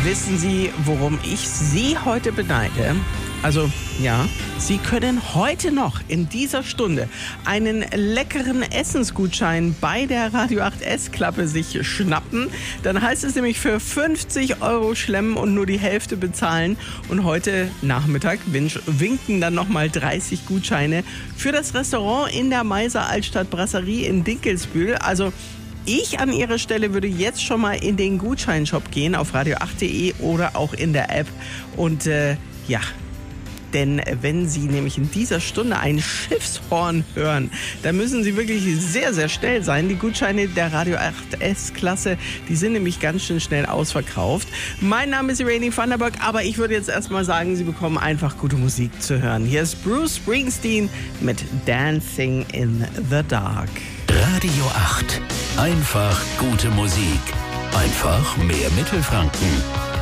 Wissen Sie, worum ich Sie heute beneide? Also, ja, Sie können heute noch in dieser Stunde einen leckeren Essensgutschein bei der Radio 8 Essklappe sich schnappen. Dann heißt es nämlich für 50 € schlemmen und nur die Hälfte bezahlen. Und heute Nachmittag winken dann nochmal 30 Gutscheine für das Restaurant in der Meiser Altstadt Brasserie in Dinkelsbühl. Also, ich an Ihrer Stelle würde jetzt schon mal in den Gutscheinshop gehen auf radio8.de oder auch in der App. Und denn wenn Sie nämlich in dieser Stunde ein Schiffshorn hören, dann müssen Sie wirklich sehr, sehr schnell sein. Die Gutscheine der Radio 8 S-Klasse, die sind nämlich ganz schön schnell ausverkauft. Mein Name ist Irene Vanderberg, aber ich würde jetzt erstmal sagen, Sie bekommen einfach gute Musik zu hören. Hier ist Bruce Springsteen mit Dancing in the Dark. Radio 8. Einfach gute Musik. Einfach mehr Mittelfranken.